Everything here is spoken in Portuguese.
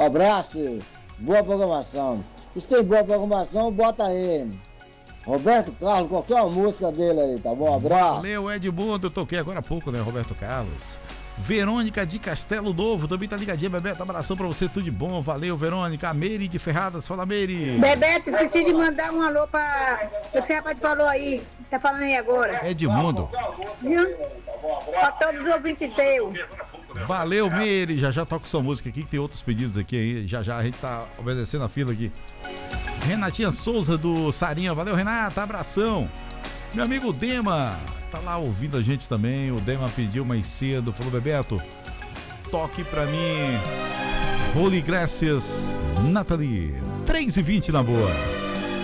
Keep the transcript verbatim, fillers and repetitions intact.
Um abraço, filho. Boa programação. Se tem boa programação, bota aí. Roberto Carlos, qualquer música dele aí, tá bom? Um abraço. Valeu, Edmundo. Eu toquei agora há pouco, né, Roberto Carlos. Verônica de Castelo Novo, também tá ligadinha, Bebeto. Abração pra você, tudo de bom. Valeu, Verônica. A Meire de Ferradas, fala, Meire. Bebeto, esqueci de mandar um alô pra. Esse rapaz falou aí, tá falando aí agora. Edmundo. Viu? Pra todos os ouvintes seus. Valeu, Meire. Já já toco sua música aqui, que tem outros pedidos aqui aí. Já já a gente tá obedecendo a fila aqui. Renatinha Souza do Sarinha. Valeu, Renata. Abração. Meu amigo Dema tá lá ouvindo a gente também. O Dema pediu mais cedo. Falou, Bebeto, toque pra mim Holy Gracias, Nathalie. três e vinte na boa.